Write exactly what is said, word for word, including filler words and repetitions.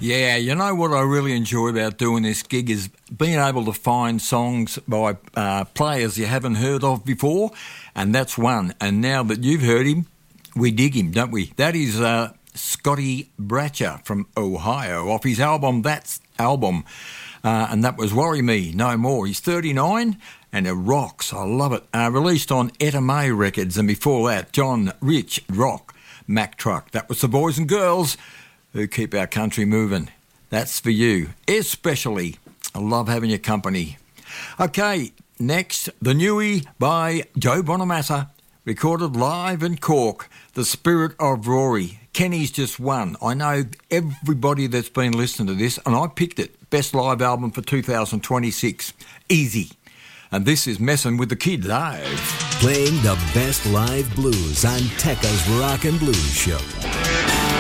Yeah, you know what I really enjoy about doing this gig is being able to find songs by uh, players you haven't heard of before, and that's one. And now that you've heard him, we dig him, don't we? That is uh, Scotty Bratcher from Ohio off his album, That's Album, uh, and that was Worry Me No More. He's thirty-nine and it rocks. I love it. Uh, released on Etta May Records, and before that, John Rich Rock, Mack Truck. That was the boys and girls who keep our country moving. That's for you, especially. I love having your company. Okay, next, The Newie by Joe Bonamassa, recorded live in Cork, The Spirit of Rory. Kenny's just won. I know everybody that's been listening to this, and I picked it. Best live album for two thousand twenty-six. Easy. And this is Messing with the Kid live. Playing the best live blues on Tekka's Rock and Blues Show.